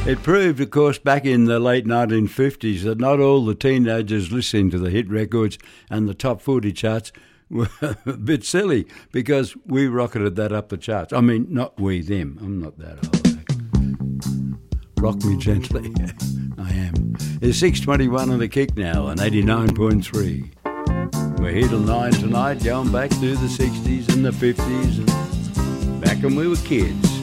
It proved, of course, back in the late 1950s that not all the teenagers listening to the hit records and the top 40 charts were a bit silly, because we rocketed that up the charts. I mean, not we, them. I'm not that old. Rock Me Gently. I am. It's 6:21 on the Kick now on 89.3. We're here till 9 tonight, going back to the 60s and the 50s and back when we were kids.